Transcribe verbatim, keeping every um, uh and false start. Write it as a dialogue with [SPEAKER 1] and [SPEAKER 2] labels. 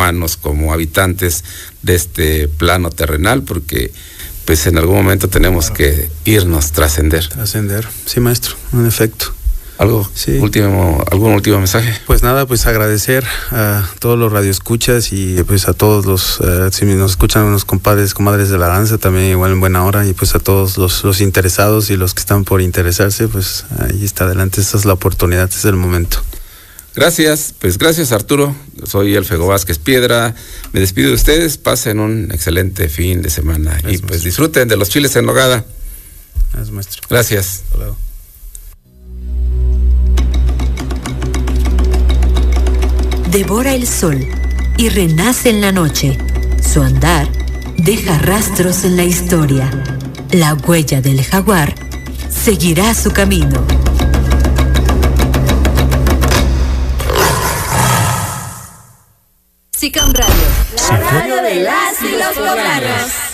[SPEAKER 1] humanos, como habitantes de este plano terrenal, porque pues en algún momento tenemos claro. que irnos, trascender.
[SPEAKER 2] Trascender, sí, maestro, en efecto.
[SPEAKER 1] ¿Algo sí. último, algún último mensaje?
[SPEAKER 2] Pues nada, pues agradecer a todos los radioescuchas y pues a todos los, uh, si nos escuchan unos compadres, comadres de la danza, también igual en buena hora, y pues a todos los, los interesados y los que están por interesarse, pues ahí está adelante, esta es la oportunidad, este es el momento.
[SPEAKER 1] Gracias, pues gracias Arturo, soy Elfego Vázquez Piedra, me despido de ustedes, pasen un excelente fin de semana gracias, y pues maestro. Disfruten de los chiles en nogada.
[SPEAKER 2] Gracias, maestro.
[SPEAKER 1] Gracias.
[SPEAKER 2] Hasta luego.
[SPEAKER 3] Devora el sol y renace en la noche. Su andar deja rastros en la historia. La huella del jaguar seguirá su camino.
[SPEAKER 4] SICAM Radio, la radio de las y los poblanos.